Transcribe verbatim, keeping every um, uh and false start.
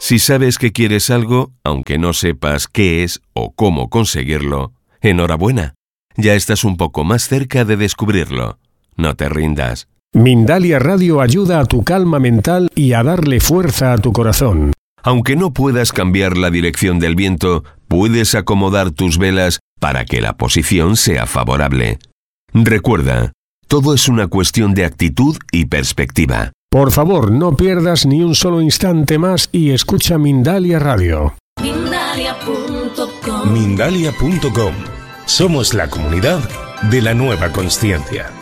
Si sabes que quieres algo, aunque no sepas qué es o cómo conseguirlo, enhorabuena. Ya estás un poco más cerca de descubrirlo. No te rindas. Mindalia Radio ayuda a tu calma mental y a darle fuerza a tu corazón. Aunque no puedas cambiar la dirección del viento, puedes acomodar tus velas para que la posición sea favorable. Recuerda, todo es una cuestión de actitud y perspectiva. Por favor, no pierdas ni un solo instante más y escucha Mindalia Radio. Mindalia punto com. Mindalia punto com. Somos la comunidad de la nueva consciencia.